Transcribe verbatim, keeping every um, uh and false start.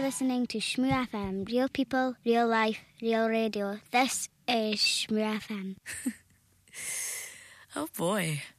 listening to Shmoo F M. Real people, real life, real radio. This is Shmoo F M. Oh boy.